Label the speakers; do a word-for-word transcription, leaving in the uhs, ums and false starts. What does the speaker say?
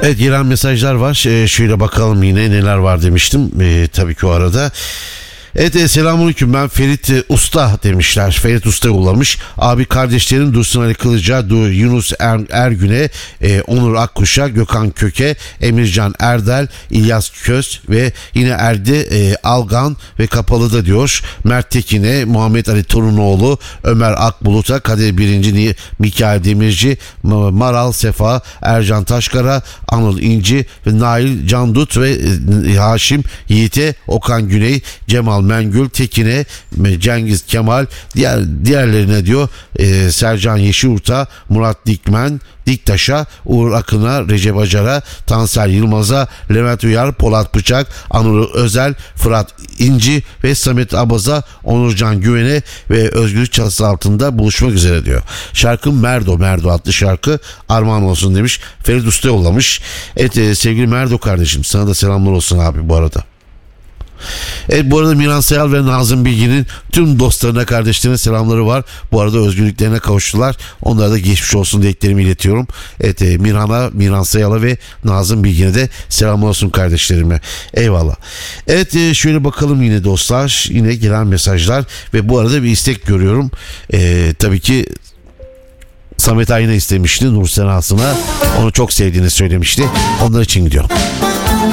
Speaker 1: Evet, gelen mesajlar var. Ee, şöyle bakalım yine neler var demiştim. Ee, tabii ki o arada. Evet, e, selamünaleyküm, ben Ferit e, Usta demişler. Ferit Usta yollamış. Abi kardeşlerin Dursun Ali Kılıç'a, Du, Yunus er, Ergün'e, e, Onur Akkuş'a, Gökhan Köke, Emircan Erdel, İlyas Köz ve yine Erdi e, Algan ve Kapalı'da diyor. Mert Tekin'e, Muhammed Ali Torunoğlu, Ömer Akbulut'a, Kadir Birinci, Mikail Demirci, Maral Sefa, Ercan Taşkara, Anıl İnci ve Nail Candut ve e, Haşim Yiğit'e, Okan Güney, Cemal Mengül, Tekin'e, Cengiz Kemal, diğer diğerlerine diyor e, Sercan Yeşilurt'a, Murat Dikmen, Diktaş'a, Uğur Akın'a, Recep Acar'a, Tansel Yılmaz'a, Levent Uyar, Polat Bıçak, Anur Özel, Fırat İnci ve Samet Abaz'a, Onurcan Güven'e ve Özgürlük çatısı altında buluşmak üzere diyor. Şarkı Merdo, Merdo adlı şarkı armağan olsun demiş. Ferit Usta yollamış. Evet e, sevgili Merdo kardeşim, sana da selamlar olsun abi bu arada. Evet, bu arada Miran Sayal ve Nazım Bilgin'in tüm dostlarına, kardeşlerine selamları var. Bu arada özgürlüklerine kavuştular. Onlara da geçmiş olsun dileklerimi iletiyorum. Evet, e, Miran'a, Miran Sayal'a ve Nazım Bilgin'e de selamlar olsun kardeşlerime. Eyvallah. Evet, e, şöyle bakalım yine dostlar. Yine gelen mesajlar ve bu arada bir istek görüyorum. E, tabii ki Samet Ayna istemişti Nur Senası'na. Onu çok sevdiğini söylemişti. Onlar için gidiyor.